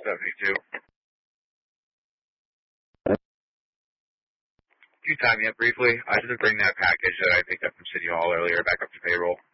72. Can you time me up briefly? I should bring that package that I picked up from City Hall earlier back up to payroll.